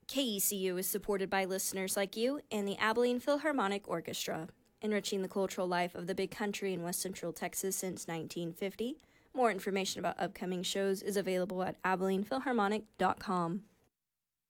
KECU is supported by listeners like you and the Abilene Philharmonic Orchestra, enriching the cultural life of the Big Country in West Central Texas since 1950. More information about upcoming shows is available at AbilenePhilharmonic.com.